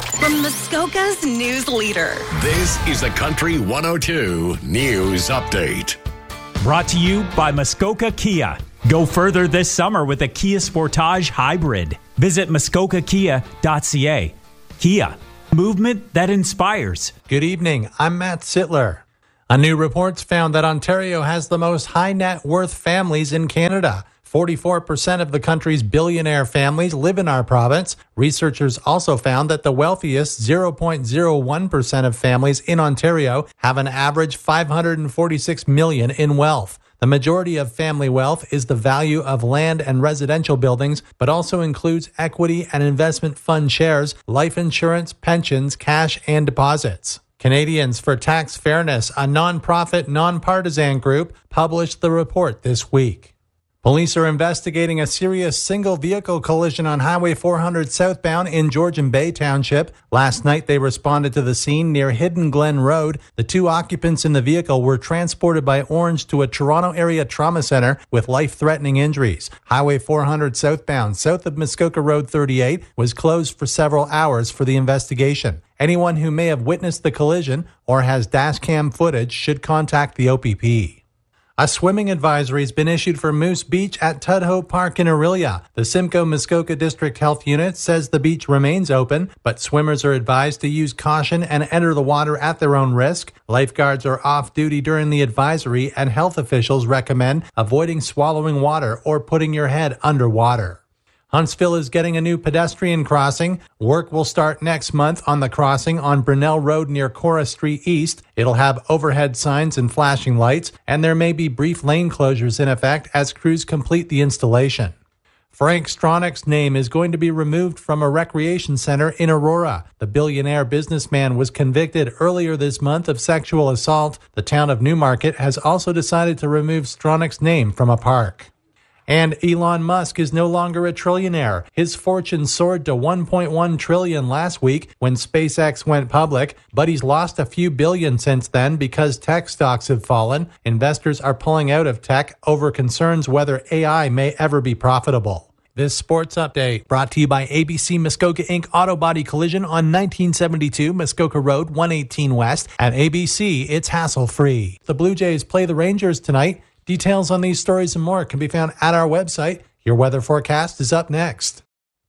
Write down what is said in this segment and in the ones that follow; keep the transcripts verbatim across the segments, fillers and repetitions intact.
From Muskoka's news leader. This is the Country one oh two News Update. Brought to you by Muskoka Kia. Go further this summer with a Kia Sportage Hybrid. Visit muskoka kia dot c a. Kia, movement that inspires. Good evening, I'm Matt Sittler. A new report found that Ontario has the most high net worth families in Canada. forty-four percent of the country's billionaire families live in our province. Researchers also found that the wealthiest zero point zero one percent of families in Ontario have an average five hundred forty-six million dollars in wealth. The majority of family wealth is the value of land and residential buildings, but also includes equity and investment fund shares, life insurance, pensions, cash, and deposits. Canadians for Tax Fairness, a non-profit, non-partisan group, published the report this week. Police are investigating a serious single-vehicle collision on Highway four hundred southbound in Georgian Bay Township. Last night, they responded to the scene near Hidden Glen Road. The two occupants in the vehicle were transported by Orange to a Toronto area trauma center with life-threatening injuries. Highway four hundred southbound, south of Muskoka Road thirty-eight, was closed for several hours for the investigation. Anyone who may have witnessed the collision or has dashcam footage should contact the O P P. A swimming advisory has been issued for Moose Beach at Tudhope Park in Orillia. The Simcoe Muskoka District Health Unit says the beach remains open, but swimmers are advised to use caution and enter the water at their own risk. Lifeguards are off duty during the advisory, and health officials recommend avoiding swallowing water or putting your head underwater. Huntsville is getting a new pedestrian crossing. Work will start next month on the crossing on Brunel Road near Cora Street East. It'll have overhead signs and flashing lights, and there may be brief lane closures in effect as crews complete the installation. Frank Stronach's name is going to be removed from a recreation center in Aurora. The billionaire businessman was convicted earlier this month of sexual assault. The town of Newmarket has also decided to remove Stronach's name from a park. And Elon Musk is no longer a trillionaire. His fortune soared to one point one trillion dollars last week when SpaceX went public, but he's lost a few billion since then because tech stocks have fallen. Investors are pulling out of tech over concerns whether A I may ever be profitable. This sports update brought to you by A B C Muskoka Incorporated Auto Body Collision on nineteen seventy-two Muskoka Road, one eighteen West. At A B C, it's hassle-free. The Blue Jays play the Rangers tonight. Details on these stories and more can be found at our website. Your weather forecast is up next.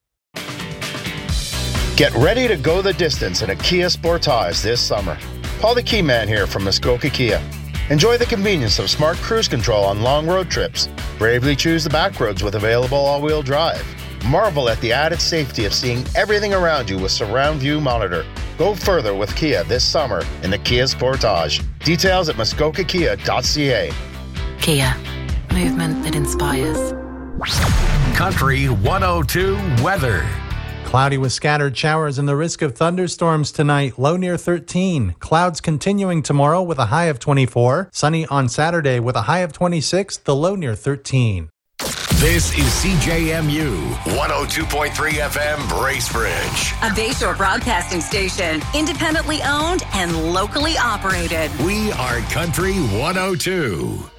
Get ready to go the distance in a Kia Sportage this summer. Paul the Key Man here from Muskoka Kia. Enjoy the convenience of smart cruise control on long road trips. Bravely choose the back roads with available all-wheel drive. Marvel at the added safety of seeing everything around you with surround view monitor. Go further with Kia this summer in the Kia Sportage. Details at muskoka kia dot c a. Kia, movement that inspires. Country one oh two weather. Cloudy with scattered showers and the risk of thunderstorms tonight. Low near thirteen. Clouds continuing tomorrow with a high of twenty-four. Sunny on Saturday with a high of twenty-six. The low near thirteen. This is C J M U one oh two point three F M Bracebridge. A Bayshore broadcasting station, independently owned and locally operated. We are Country one oh two.